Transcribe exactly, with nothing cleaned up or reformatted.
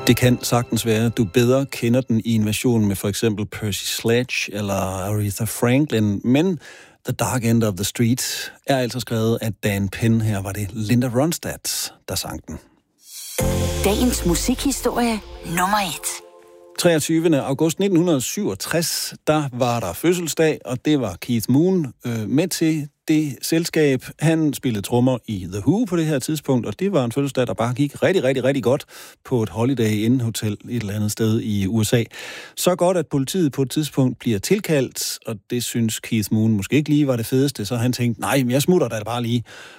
Det kan sagtens være, at du bedre kender den i en version med for eksempel Percy Sledge eller Aretha Franklin, men The Dark End of the Street er altså skrevet af Dan Penn. Her var det Linda Ronstadt, der sang den. Dagens musikhistorie nummer et. treogtyvende august nitten syvogtres, der var der fødselsdag, og det var Keith Moon øh, med til det selskab. Han spillede trommer i The Who på det her tidspunkt, og det var en fødselsdag, der bare gik rigtig, rigtig, rigtig godt på et Holiday Inn Hotel et eller andet sted i U S A. Så godt, at politiet på et tidspunkt bliver tilkaldt, og det synes Keith Moon måske ikke lige var det fedeste, så han tænkte, nej, men jeg smutter da bare lige.